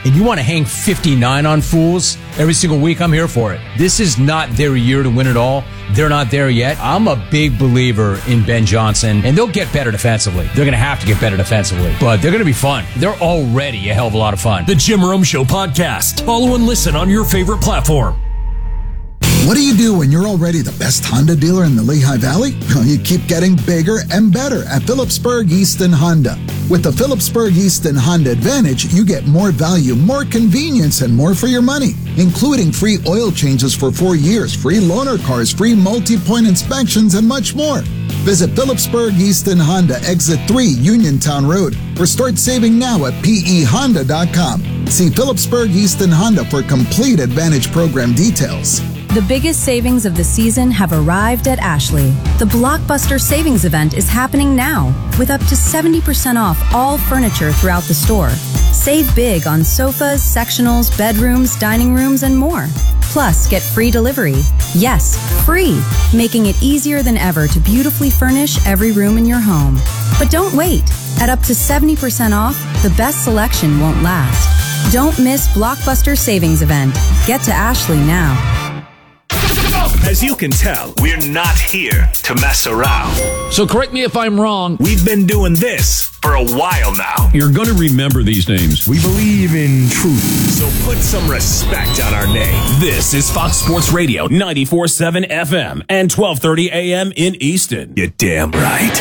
and you want to hang 59 on fools every single week, I'm here for it. This is not their year to win it all. They're not there yet. I'm a big believer in Ben Johnson, and they'll get better defensively. They're going to have to get better defensively, but they're going to be fun. They're already a hell of a lot of fun. The Jim Rome Show podcast. Follow and listen on your favorite platform. What do you do when you're already the best Honda dealer in the Lehigh Valley? Well, you keep getting bigger and better at Phillipsburg Easton Honda. With the Phillipsburg Easton Honda Advantage, you get more value, more convenience, and more for your money, including free oil changes for 4 years, free loaner cars, free multi-point inspections, and much more. Visit Phillipsburg Easton Honda, Exit 3, Uniontown Road, or start saving now at pehonda.com. See Phillipsburg Easton Honda for complete Advantage program details. The biggest savings of the season have arrived at Ashley. The Blockbuster Savings Event is happening now, with up to 70% off all furniture throughout the store. Save big on sofas, sectionals, bedrooms, dining rooms, and more. Plus, get free delivery. Yes, free, making it easier than ever to beautifully furnish every room in your home. But don't wait. At up to 70% off, the best selection won't last. Don't miss Blockbuster Savings Event. Get to Ashley now. As you can tell, we're not here to mess around. So correct me if I'm wrong. We've been doing this for a while now. You're going to remember these names. We believe in truth. So put some respect on our name. This is Fox Sports Radio, 94.7 FM and 12:30 a.m. in Easton. You're damn right.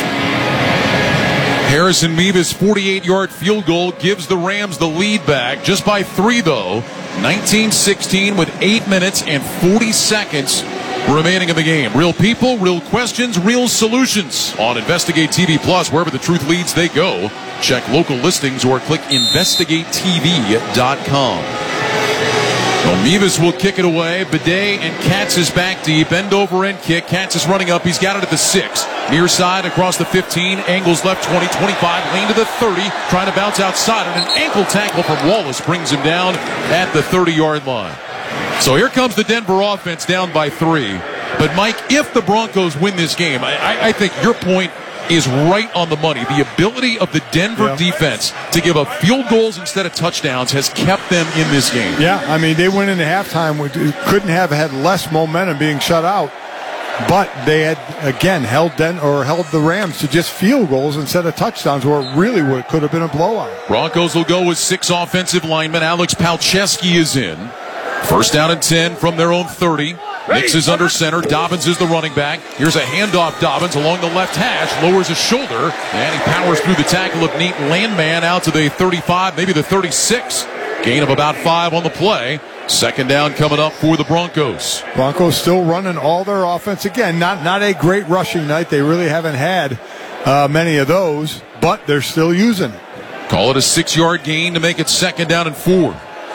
Harrison Mevis' 48-yard field goal gives the Rams the lead back, just by 3, though. 19-16 with 8 minutes and 40 seconds remaining in the game. Real people, real questions, real solutions on Investigate TV Plus. Wherever the truth leads, they go. Check local listings or click investigatetv.com. Well, Mevis will kick it away. Bidet and Katz is back deep. End over end kick. Katz is running up. He's got it at the 6. Near side across the 15. Angles left 20, 25. Lane to the 30. Trying to bounce outside. And an ankle tackle from Wallace brings him down at the 30-yard line. So here comes the Denver offense down by 3. But, Mike, if the Broncos win this game, I think your point is right on the money. The ability of the Denver defense to give up field goals instead of touchdowns has kept them in this game. Yeah, I mean, they went into halftime. We couldn't have had less momentum being shut out. But they had, again, held the Rams to just field goals instead of touchdowns, where it really could have been a blowout. Broncos will go with 6 offensive linemen. Alex Palczewski is in. First down and 10 from their own 30. Nix is under center. Dobbins is the running back. Here's a handoff. Dobbins along the left hash. Lowers his shoulder. And he powers through the tackle of Nate Landman out to the 35, maybe the 36. Gain of about 5 on the play. Second down coming up for the Broncos. Broncos still running all their offense. Again, not a great rushing night. They really haven't had many of those, but they're still using it. Call it a 6-yard gain to make it second down and 4.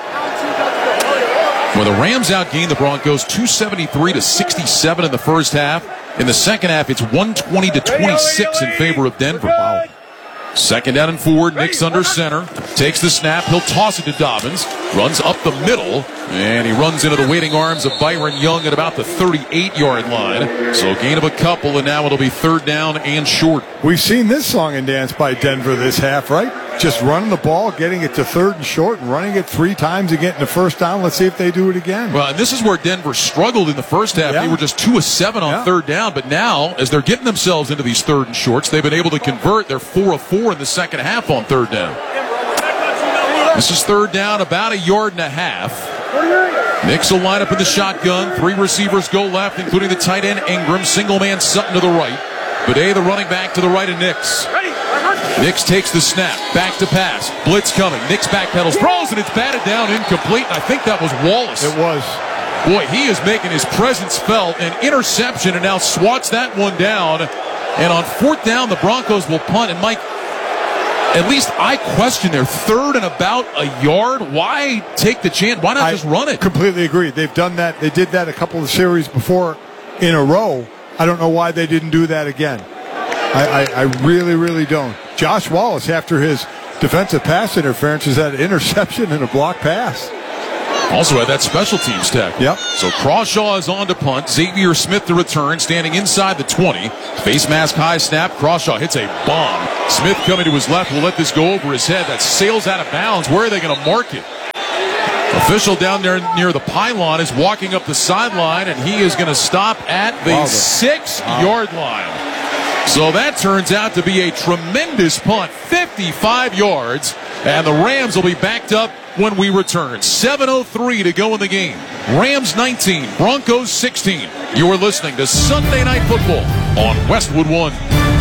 Well, the Rams outgained the Broncos 273-67 in the first half. In the second half, it's 120-26 in favor of Denver. Wow. Second down and 4. Nix under center. Takes the snap. He'll toss it to Dobbins. Runs up the middle. And he runs into the waiting arms of Byron Young at about the 38-yard line. So gain of a couple, and now it'll be third down and short. We've seen this song and dance by Denver this half, right? Just running the ball, getting it to third and short, and running it 3 times and getting the first down. Let's see if they do it again. Well, and this is where Denver struggled in the first half. They were just 2 of 7 on third down. But now, as they're getting themselves into these third and shorts, they've been able to convert. They're 4 of 4 in the second half on third down. This is third down, about 1.5 yards. Nix will line up in the shotgun. 3 receivers go left, including the tight end Ingram. Single man Sutton to the right. Bidet, the running back, to the right of Nix. Nix takes the snap. Back to pass. Blitz coming. Nix backpedals. Throws, and it's batted down incomplete. And I think that was Wallace. It was. Boy, he is making his presence felt. An interception, and now swats that one down. And on fourth down, the Broncos will punt. And, Mike, at least I question their third and about 1 yard. Why take the chance? Why not just run it? Completely agree. They've done that. They did that a couple of series before in a row. I don't know why they didn't do that again. I really, really don't. Josh Wallace, after his defensive pass interference, has had an interception and a block pass. Also had that special teams tech. Yep. So Crawshaw is on to punt. Xavier Smith to return, standing inside the 20. Face mask high snap. Crawshaw hits a bomb. Smith coming to his left will let this go over his head. That sails out of bounds. Where are they going to mark it? Official down there near the pylon is walking up the sideline, and he is going to stop at the 6-yard line. So that turns out to be a tremendous punt, 55 yards, and the Rams will be backed up when we return. 7:03 to go in the game. Rams 19, Broncos 16. You are listening to Sunday Night Football on Westwood One.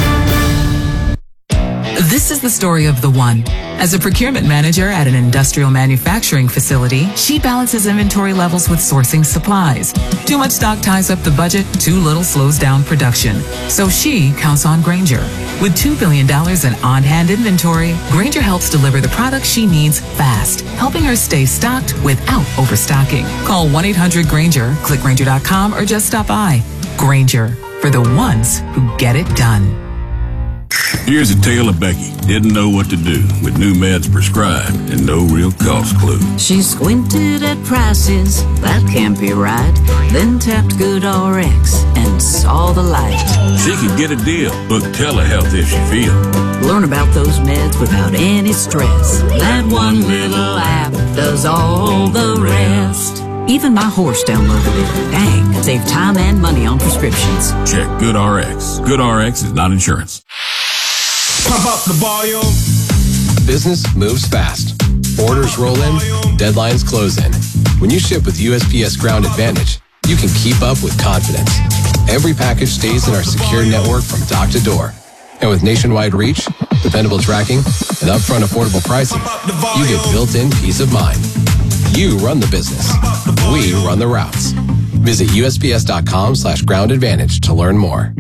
This is the story of the one. As a procurement manager at an industrial manufacturing facility, she balances inventory levels with sourcing supplies. Too much stock ties up the budget, too little slows down production. So she counts on Grainger. With $2 billion in on-hand inventory, Grainger helps deliver the products she needs fast, helping her stay stocked without overstocking. Call 1-800-GRAINGER, click Grainger.com, or just stop by. Grainger, for the ones who get it done. Here's a tale of Becky. Didn't know what to do with new meds prescribed and no real cost clue. She squinted at prices, that can't be right. Then tapped GoodRx and saw the light. She could get a deal. Book telehealth if she feels. Learn about those meds without any stress. That one little app does all the rest. Even my horse downloaded it. Dang, save time and money on prescriptions. Check GoodRx. GoodRx is not insurance. Pump up the volume. Business moves fast. Orders roll in, deadlines close in. When you ship with USPS Ground Advantage, you can keep up with confidence. Every package stays in our secure network from dock to door. And with nationwide reach, dependable tracking, and upfront affordable pricing, you get built-in peace of mind. You run the business. We run the routes. Visit USPS.com/Ground Advantage to learn more.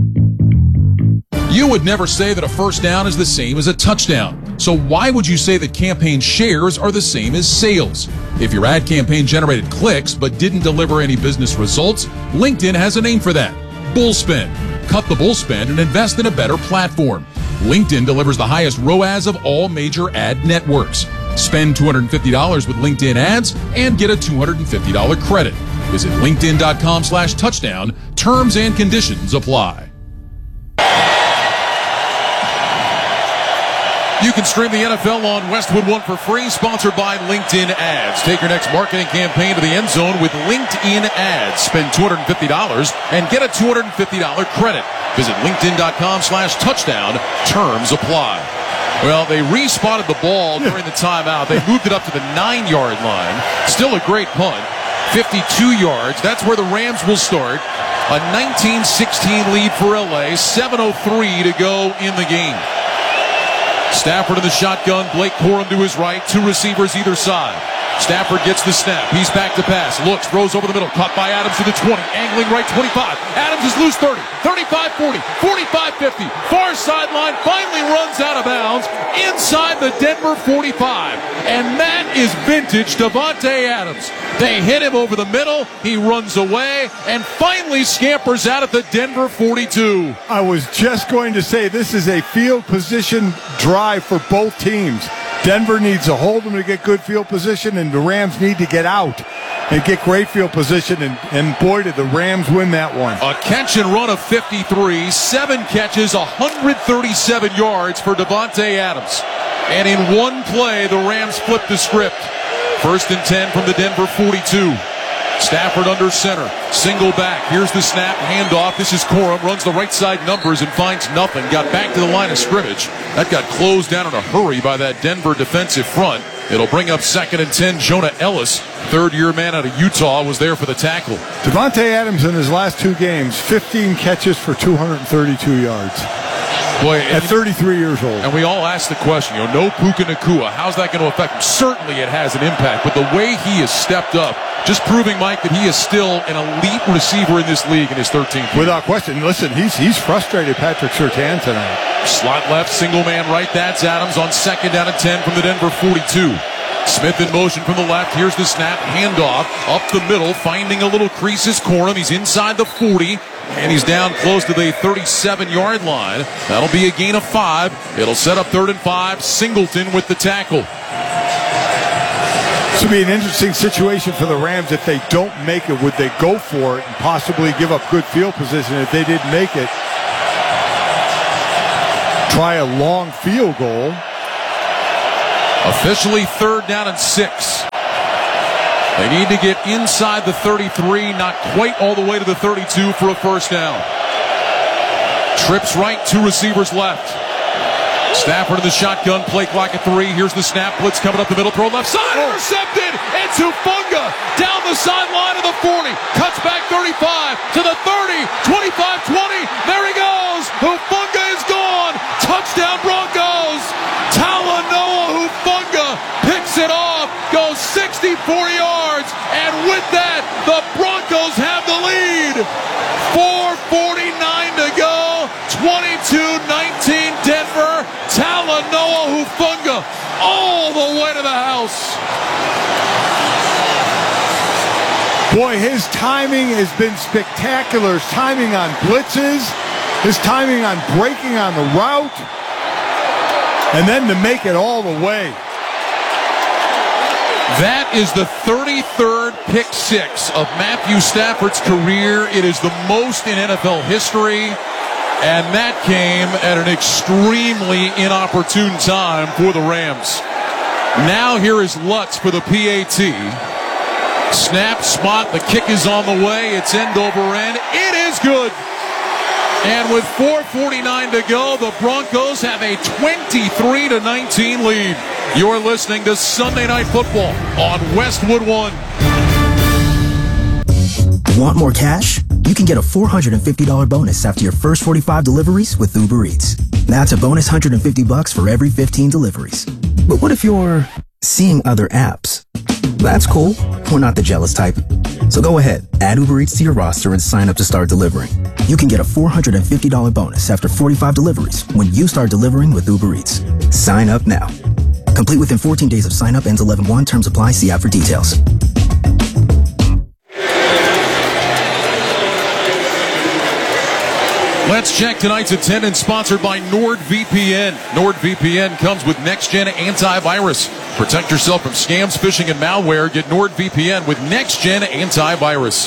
You would never say that a first down is the same as a touchdown. So why would you say that campaign shares are the same as sales? If your ad campaign generated clicks but didn't deliver any business results, LinkedIn has a name for that. Bullspend. Cut the bullspend and invest in a better platform. LinkedIn delivers the highest ROAS of all major ad networks. Spend $250 with LinkedIn ads and get a $250 credit. Visit linkedin.com/touchdown. Terms and conditions apply. You can stream the NFL on Westwood One for free, sponsored by LinkedIn Ads. Take your next marketing campaign to the end zone with LinkedIn Ads. Spend $250 and get a $250 credit. Visit linkedin.com/touchdown. Terms apply. Well, they respotted the ball during the timeout. They moved it up to the 9-yard line. Still a great punt. 52 yards. That's where the Rams will start. A 19-16 lead for LA. 7:03 to go in the game. Stafford in the shotgun. Blake Corum to his right. Two receivers either side. Stafford gets the snap. He's back to pass. Looks, throws over the middle. Caught by Adams to the 20. Angling right 25. Adams is loose 30. 35, 40. 45, 50. Far sideline. Finally runs out of bounds inside the Denver 45. And that is vintage Davante Adams. They hit him over the middle. He runs away and finally scampers out at the Denver 42. I was just going to say this is a field position drive for both teams. Denver needs to hold them to get good field position, and the Rams need to get out and get great field position. And boy, did the Rams win that one. A catch and run of 53, 7 catches, 137 yards for Davante Adams. And in one play, the Rams flipped the script. 1st and 10 from the Denver 42. Stafford under center. Single back. Here's the snap. Handoff. This is Corum. Runs the right side numbers and finds nothing. Got back to the line of scrimmage. That got closed down in a hurry by that Denver defensive front. It'll bring up 2nd and 10. Jonah Ellis, third-year man out of Utah, was there for the tackle. Davante Adams in his last 2 games, 15 catches for 232 yards. Boy, at 33 years old. And we all ask the question, no Puka Nacua, how's that going to affect him? Certainly it has an impact, but the way he has stepped up, just proving, Mike, that he is still an elite receiver in this league in his 13th year. Without question. Listen, he's frustrated Patrick Surtain tonight. Slot left, single man right, that's Adams on 2nd down and 10 from the Denver 42. Smith in motion from the left. Here's the snap. Handoff up the middle. Finding a little crease is Corum. He's inside the 40. And he's down close to the 37-yard line. That'll be a gain of 5. It'll set up 3rd and 5. Singleton with the tackle. This would be an interesting situation for the Rams. If they don't make it, would they go for it and possibly give up good field position? If they didn't make it, try a long field goal. Officially 3rd down and 6. They need to get inside the 33, not quite all the way to the 32 for a first down. Trips right, 2 receivers left. Stafford in the shotgun, play clock at 3. Here's the snap, blitz coming up the middle, throw left side, intercepted. It's Hufanga down the sideline of the 40, cuts back 35 to the 30, 25-20. There he goes. Hufanga is gone. Touchdown Broncos. Talanoa Hufanga picks it off, goes 64 yards, and with that, the Broncos have the lead. 4:49 to go, 22-19 Denver. Talanoa Hufanga all the way to the house. Boy, his timing has been spectacular. His timing on blitzes, his timing on breaking on the route, and then to make it all the way. That is the 33rd pick six of Matthew Stafford's career. It is the most in NFL history, and that came at an extremely inopportune time for the Rams. Now here is Lutz for the PAT. Snap, spot, the kick is on the way. It's end over end. It is good. And with 4:49 to go, the Broncos have a 23-19 lead. You're listening to Sunday Night Football on Westwood One. Want more cash? You can get a $450 bonus after your first 45 deliveries with Uber Eats. That's a bonus $150 for every 15 deliveries. But what if you're seeing other apps? That's cool. We're not the jealous type. So go ahead, add Uber Eats to your roster and sign up to start delivering. You can get a $450 bonus after 45 deliveries when you start delivering with Uber Eats. Sign up now. Complete within 14 days of sign up, ends 11/1. Terms apply. See app for details. Let's check tonight's attendance, sponsored by NordVPN. NordVPN comes with next-gen antivirus. Protect yourself from scams, phishing, and malware. Get NordVPN with next-gen antivirus.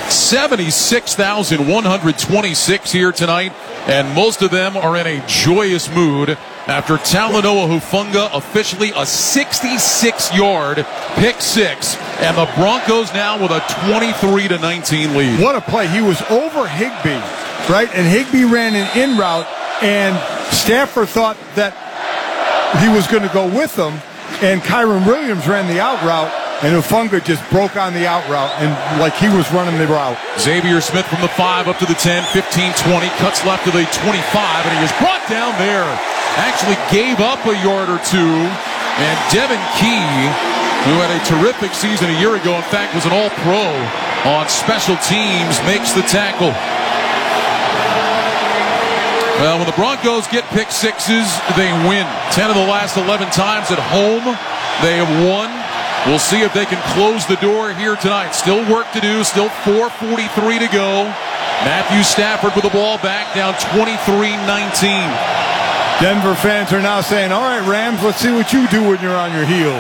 76,126 here tonight, and most of them are in a joyous mood after Talanoa Hufanga officially a 66-yard pick six, and the Broncos now with a 23-19 lead. What a play. He was over Higbee, right? And Higbee ran an in route, and Stafford thought that he was going to go with him, and Kyron Williams ran the out route, and Hufanga just broke on the out route, and like he was running the route. Xavier Smith from the 5 up to the 10, 15-20, cuts left to the 25, and he is brought down there. Actually gave up a yard or two, and Devin Key, who had a terrific season a year ago, in fact was an all-pro on special teams, makes the tackle. Well, when the Broncos get pick sixes, they win. 10 of the last 11 times at home, they have won. We'll see if they can close the door here tonight. Still work to do, still 4:43 to go. Matthew Stafford with the ball back, down 23-19. Denver fans are now saying, all right, Rams, let's see what you do when you're on your heels.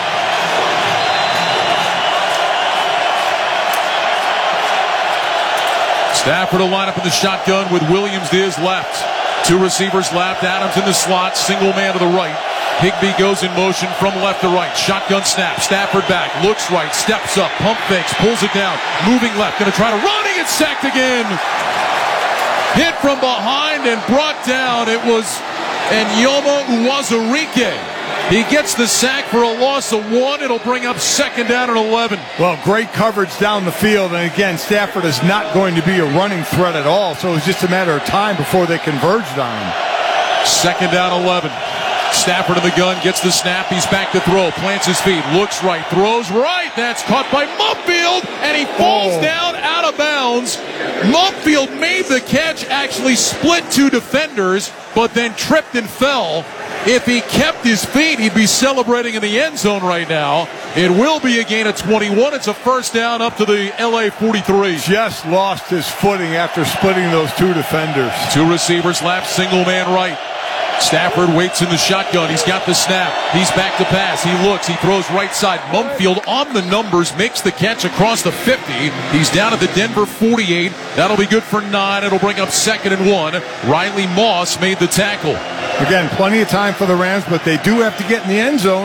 Stafford will line up in the shotgun with Williams to his left. 2 receivers left, Adams in the slot, single man to the right. Higbee goes in motion from left to right. Shotgun snap, Stafford back, looks right, steps up, pump fakes, pulls it down, moving left, going to try to run, he gets sacked again. Hit from behind and brought down. It was Enyoma Uwazurike. He gets the sack for a loss of 1. It'll bring up second down and 11. Well, great coverage down the field. And again, Stafford is not going to be a running threat at all. So it's just a matter of time before they converged on him. Second down, 11. Stafford in the gun, gets the snap. He's back to throw. Plants his feet. Looks right. Throws right. That's caught by Mumfield. And he falls down out of bounds. Mumfield made the catch. Actually split 2 defenders, but then tripped and fell. If he kept his feet, he'd be celebrating in the end zone right now. It will be a gain of 21. It's a first down up to the LA 43. Just lost his footing after splitting those 2 defenders. 2 receivers left, single man right. Stafford waits in the shotgun. He's got the snap. He's back to pass. He looks. He throws right side. Mumfield on the numbers makes the catch across the 50. He's down at the Denver 48. That'll be good for 9. It'll bring up second and 1. Riley Moss made the tackle. Again, plenty of time for the Rams, but they do have to get in the end zone.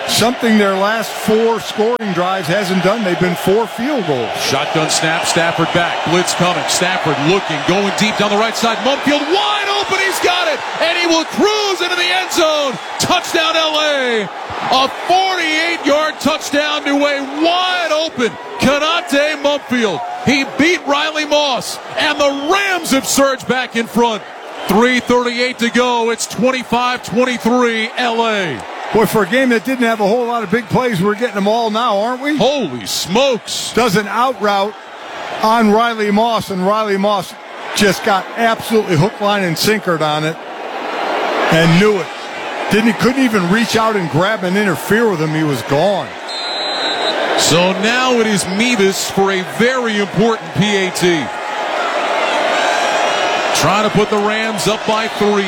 something their last 4 scoring drives hasn't done. They've been 4 field goals. Shotgun snap, Stafford back. Blitz coming. Stafford looking, going deep down the right side. Mumfield wide open. He's got it. And he will cruise into the end zone. Touchdown, L.A. A 48-yard touchdown to a wide open Konate Mumfield. He beat Riley Moss, and the Rams have surged back in front. 3:38 to go. It's 25-23 L.A. Boy, for a game that didn't have a whole lot of big plays, we're getting them all now, aren't we? Holy smokes. Does an out route on Riley Moss, and Riley Moss just got absolutely hook, line, and sinkered on it and knew it. Couldn't even reach out and grab and interfere with him. He was gone. So now it is Mevis for a very important PAT. Trying to put the Rams up by 3.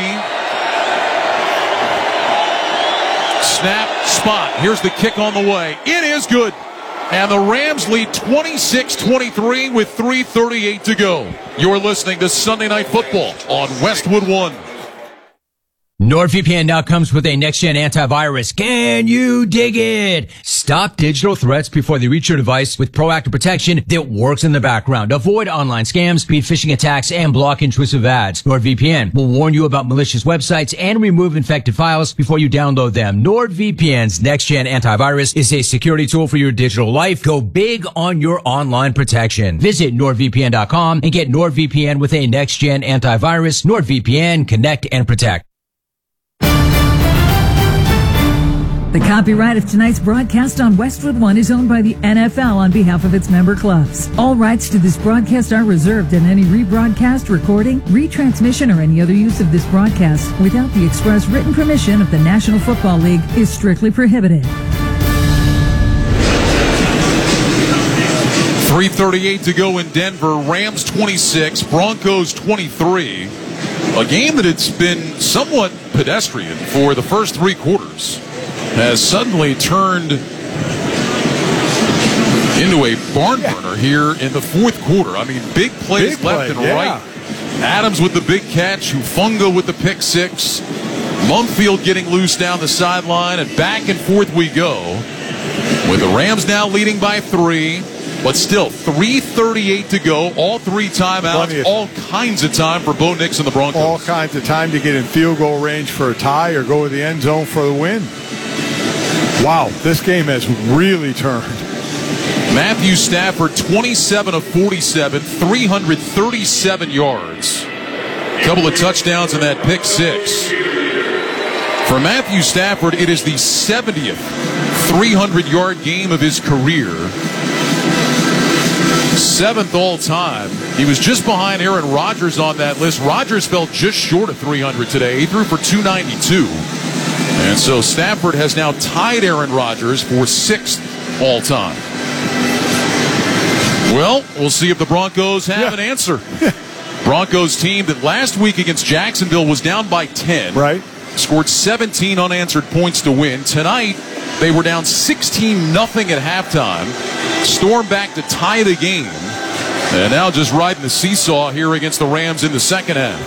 Snap, spot. Here's the kick on the way. It is good. And the Rams lead 26-23 with 3:38 to go. You're listening to Sunday Night Football on Westwood One. NordVPN now comes with a next-gen antivirus. Can you dig it? Stop digital threats before they reach your device with proactive protection that works in the background. Avoid online scams, beat phishing attacks, and block intrusive ads. NordVPN will warn you about malicious websites and remove infected files before you download them. NordVPN's next-gen antivirus is a security tool for your digital life. Go big on your online protection. Visit NordVPN.com and get NordVPN with a next-gen antivirus. NordVPN, connect and protect. The copyright of tonight's broadcast on Westwood One is owned by the NFL on behalf of its member clubs. All rights to this broadcast are reserved, and any rebroadcast, recording, retransmission, or any other use of this broadcast without the express written permission of the National Football League is strictly prohibited. 3:38 to go in Denver. Rams 26, Broncos 23. A game that it's been somewhat pedestrian for the first 3 quarters has suddenly turned into a barn burner here in the 4th quarter. I mean, big plays left and right. Adams with the big catch, Hufanga with the pick 6, Mumfield getting loose down the sideline, and back and forth we go. With the Rams now leading by 3, but still 3:38 to go. All 3 timeouts, all kinds of time for Bo Nix and the Broncos. All kinds of time to get in field goal range for a tie or go to the end zone for the win. Wow, this game has really turned. Matthew Stafford, 27 of 47, 337 yards. A couple of touchdowns in that pick 6. For Matthew Stafford, it is the 70th 300-yard game of his career. 7th all-time. He was just behind Aaron Rodgers on that list. Rodgers fell just short of 300 today. He threw for 292. And so Stafford has now tied Aaron Rodgers for 6th all-time. Well, we'll see if the Broncos have an answer. Broncos team that last week against Jacksonville was down by 10. Right. Scored 17 unanswered points to win. Tonight, they were down 16-0 at halftime. Stormed back to tie the game. And now just riding the seesaw here against the Rams in the second half.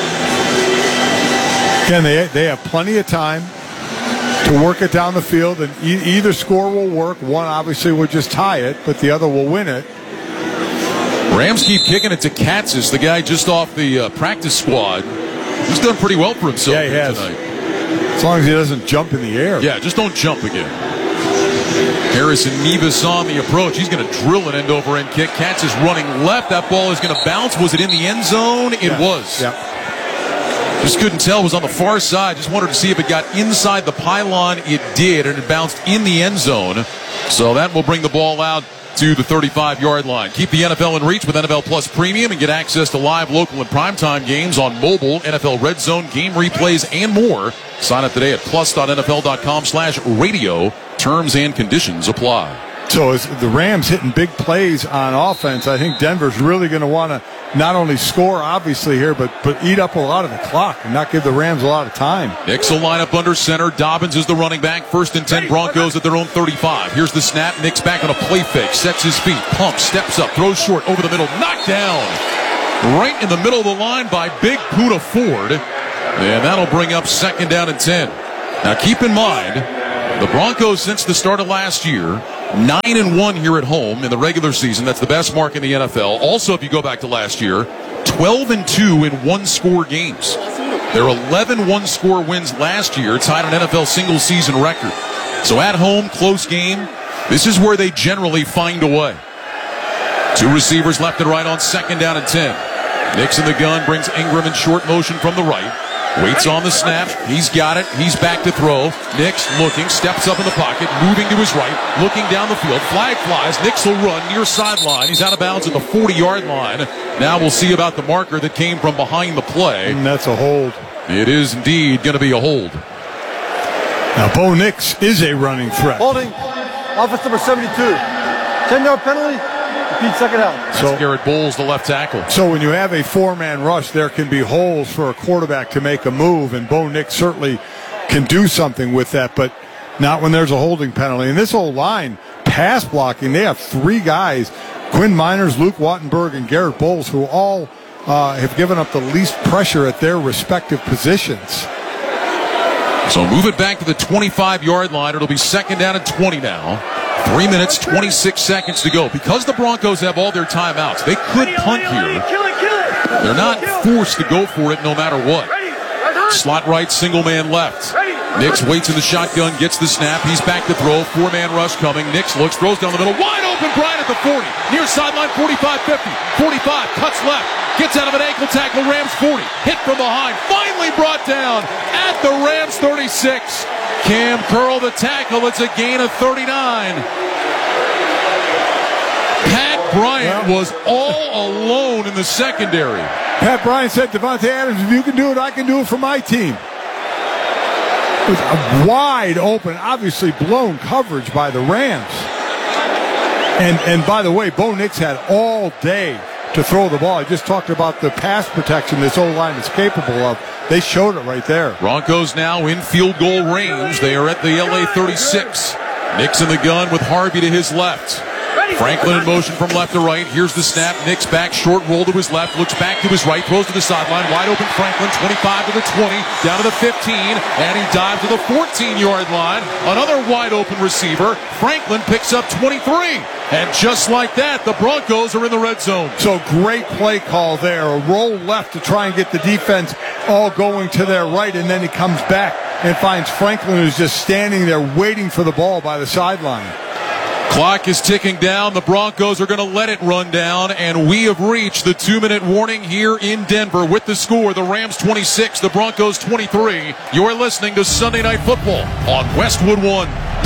Again, they have plenty of time to work it down the field, and either score will work. One obviously will just tie it, but the other will win it. Rams keep kicking it to Katzis, the guy just off the practice squad. He's done pretty well for himself tonight. As long as he doesn't jump in the air. Yeah, just don't jump again. Harrison Mevis on the approach. He's going to drill an end-over-end kick. Katzis running left. That ball is going to bounce. Was it in the end zone? It was. Yeah. Just couldn't tell. It was on the far side. Just wanted to see if it got inside the pylon. It did, and it bounced in the end zone. So that will bring the ball out to the 35-yard line. Keep the NFL in reach with NFL Plus Premium and get access to live, local, and primetime games on mobile, NFL Red Zone, game replays, and more. Sign up today at plus.nfl.com/radio. Terms and conditions apply. So as the Rams hitting big plays on offense, I think Denver's really going to want to not only score, obviously, here, but eat up a lot of the clock and not give the Rams a lot of time. Nix will line up under center. Dobbins is the running back. 1st and 10, Broncos at their own 35. Here's the snap. Nix back on a play fake. Sets his feet. Pumps. Steps up. Throws short. Over the middle. Knocked down. Right in the middle of the line by Big Poona Ford. And that'll bring up 2nd down and 10. Now keep in mind, The Broncos, since the start of last year, 9-1 here at home in the regular season. That's the best mark in the NFL. Also, if you go back to last year, 12-2 in one-score games. Their 11 one-score wins last year tied an NFL single-season record. So at home, close game. This is where they generally find a way. 2 receivers left and right on 2nd down and 10. Nix in the gun, brings Ingram in short motion from the right. Waits on the snap. He's got it. He's back to throw. Nix looking, steps up in the pocket, moving to his right, looking down the field. Flag flies. Nix will run near sideline. He's out of bounds at the 40-yard line. Now we'll see about the marker that came from behind the play. And that's a hold. It is indeed going to be a hold. Now, Bo Nix is a running threat. Holding. Offense number 72. 10-yard penalty. Repeat second out. So Garrett Bowles, the left tackle. So when you have a 4-man rush, there can be holes for a quarterback to make a move, and Bo Nix certainly can do something with that, but not when there's a holding penalty. And this whole line, pass blocking, they have 3 guys, Quinn Miners, Luke Wattenberg, and Garrett Bowles, who all have given up the least pressure at their respective positions. So move it back to the 25-yard line. It'll be 2nd down and 20 now. 3 minutes, 26 seconds to go. Because the Broncos have all their timeouts, they could punt here. They're not forced to go for it no matter what. Slot right, single man left. Nix waits in the shotgun, gets the snap. He's back to throw. 4-man rush coming. Nix looks, throws down the middle. Wide open, Bryant at the 40. Near sideline, 45-50. 45, cuts left. Gets out of an ankle tackle, Rams 40. Hit from behind. Finally brought down at the Rams 36. Cam Curl the tackle. It's a gain of 39. Pat Bryant was all alone in the secondary. Pat Bryant said, Devontae Adams, if you can do it, I can do it for my team. It was a wide open, obviously blown coverage by the Rams. And by the way, Bo Nix had all day to throw the ball. I just talked about the pass protection this O-line is capable of. They showed it right there. Broncos now in field goal range. They are at the LA 36. Nix in the gun with Harvey to his left. Franklin in motion from left to right. Here's the snap. Nix back, short roll to his left, looks back to his right, throws to the sideline. Wide open Franklin, 25 to the 20, down to the 15, and he dives to the 14-yard line. Another wide open receiver. Franklin picks up 23. And just like that, the Broncos are in the red zone. So great play call there. A roll left to try and get the defense all going to their right, and then he comes back and finds Franklin, who's just standing there waiting for the ball by the sideline. Clock is ticking down. The Broncos are going to let it run down, and we have reached the 2-minute warning here in Denver with the score. The Rams 26, the Broncos 23. You're listening to Sunday Night Football on Westwood One.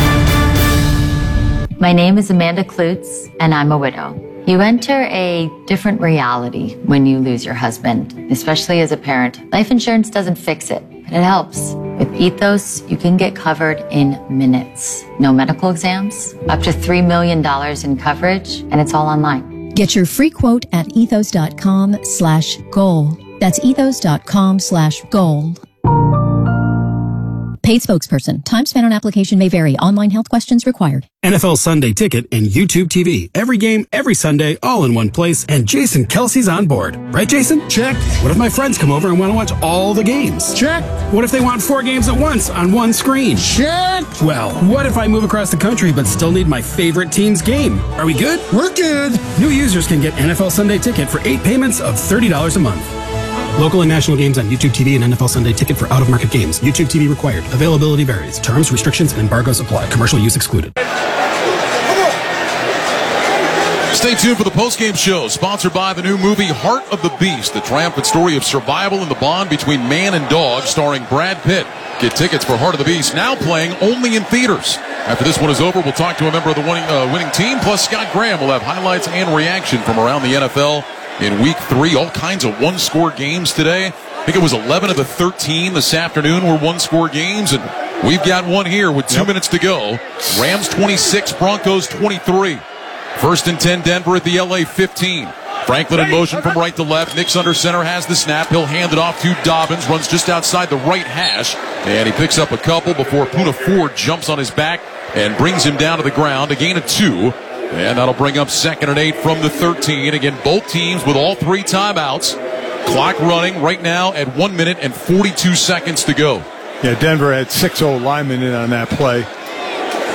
My name is Amanda Klutz, and I'm a widow. You enter a different reality when you lose your husband, especially as a parent. Life insurance doesn't fix it, but it helps. With Ethos, you can get covered in minutes. No medical exams, up to $3 million in coverage, and it's all online. Get your free quote at ethos.com/goal. That's ethos.com/goal. Paid spokesperson. Time spent on application may vary. Online health questions required. NFL Sunday Ticket and YouTube TV. Every game, every Sunday, all in one place. And Jason Kelsey's on board. Right, Jason? Check. What if my friends come over and want to watch all the games? Check. What if they want 4 games at once on one screen? Check. Well, what if I move across the country but still need my favorite team's game? Are we good? We're good. New users can get NFL Sunday Ticket for 8 payments of $30 a month. Local and national games on YouTube TV and NFL Sunday Ticket for out-of-market games. YouTube TV required. Availability varies. Terms, restrictions, and embargoes apply. Commercial use excluded. Stay tuned for the postgame show, sponsored by the new movie Heart of the Beast, the triumphant story of survival and the bond between man and dog, starring Brad Pitt. Get tickets for Heart of the Beast, now playing only in theaters. After this one is over, we'll talk to a member of the winning team, plus Scott Graham will have highlights and reaction from around the NFL. In week 3, all kinds of one-score games today. I think it was 11 of the 13 this afternoon were one-score games, and we've got one here with 2 minutes to go. Rams 26, Broncos 23. 1st and 10, Denver at the LA 15. Franklin in motion from right to left. Nix under center has the snap. He'll hand it off to Dobbins, runs just outside the right hash, and he picks up a couple before Poona Ford jumps on his back and brings him down to the ground. A gain of 2. And that'll bring up 2nd and 8 from the 13. Again, both teams with all 3 timeouts. Clock running right now at 1 minute and 42 seconds to go. Yeah, Denver had 6 linemen in on that play.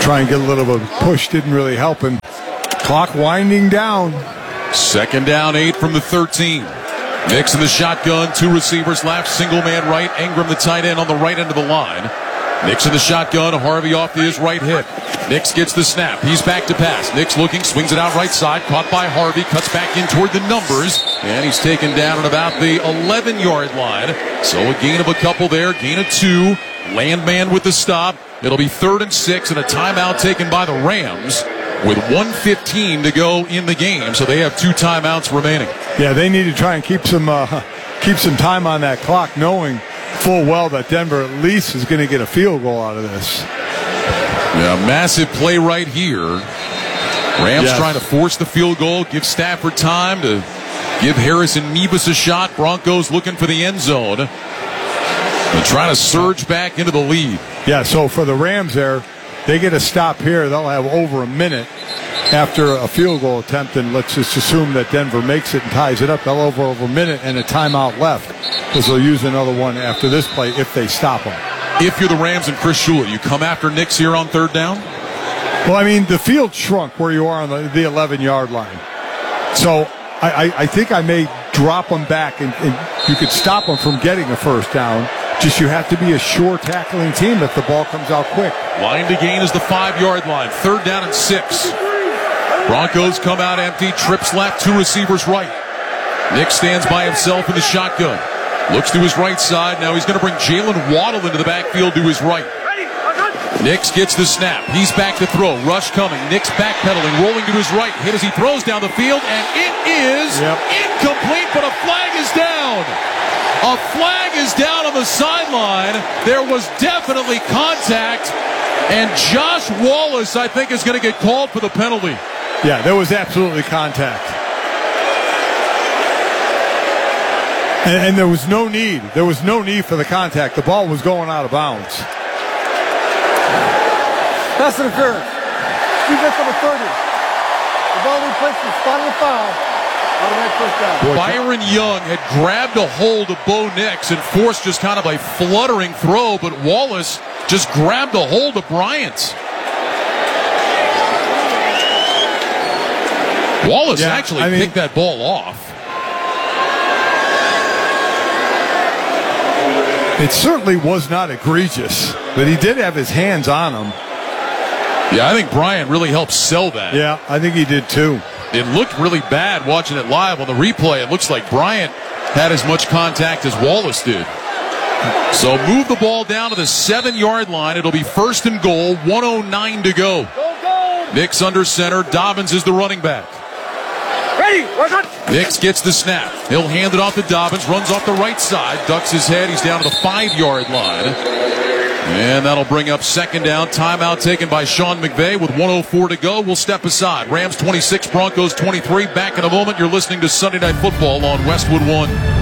try and get a little bit of a push. Didn't really help him. Clock winding down. 2nd down, 8 from the 13. Nix in the shotgun, 2 receivers left, single man right. Ingram, the tight end, on the right end of the line. Nix in the shotgun, Harvey off to his right hip. Nix gets the snap. He's back to pass. Nix looking, swings it out right side. Caught by Harvey, cuts back in toward the numbers. And he's taken down at about the 11-yard line. So a gain of a couple there, gain of 2. Landman with the stop. It'll be 3rd and 6 and a timeout taken by the Rams with 1:15 to go in the game. So they have 2 timeouts remaining. Yeah, they need to try and keep some time on that clock, knowing full well that Denver at least is going to get a field goal out of this. Yeah, massive play right here. Rams trying to force the field goal, give Stafford time to give Harrison Mevis a shot. Broncos looking for the end zone and trying to surge back into the lead. Yeah, so for the Rams there, they get a stop here. They'll have over a minute after a field goal attempt, and let's just assume that Denver makes it and ties it up. They'll have over a minute and a timeout left, because they'll use another one after this play if they stop them. If you're the Rams and Chris Shula, you come after Nix here on 3rd down? Well, I mean, the field shrunk where you are on the 11-yard line. So I think I may drop them back, and you could stop them from getting a 1st down. Just you have to be a sure tackling team if the ball comes out quick. Line to gain is the 5-yard line. 3rd down and 6. Broncos come out empty. Trips left, 2 receivers right. Nix stands by himself in the shotgun. Looks to his right side. Now he's going to bring Jalen Waddle into the backfield to his right. Nix gets the snap. He's back to throw. Rush coming. Nix backpedaling, rolling to his right. Hit as he throws down the field, and it is incomplete, but a flag is down. A flag is down on the sideline. There was definitely contact, and Josh Wallace, I think, is going to get called for the penalty. Yeah, there was absolutely contact. And there was no need. There was no need for the contact. The ball was going out of bounds. Pass interference. Defense number 30. The ball replaced the spot of the foul. Byron Young had grabbed a hold of Bo Nix and forced just kind of a fluttering throw, but Wallace just grabbed a hold of Bryant. Wallace actually picked that ball off. It certainly was not egregious, but he did have his hands on him. Yeah, I think Bryant really helped sell that. Yeah, I think he did too. It looked really bad watching it live on the replay. It looks like Bryant had as much contact as Wallace did. So move the ball down to the 7-yard line. It'll be 1st and goal, 1:09 to go. Nix under center. Dobbins is the running back. Ready, Nix gets the snap. He'll hand it off to Dobbins, runs off the right side, ducks his head. He's down to the 5-yard line. And that'll bring up 2nd down. Timeout taken by Sean McVay with 1:04 to go. We'll step aside. Rams 26, Broncos 23. Back in a moment. You're listening to Sunday Night Football on Westwood One.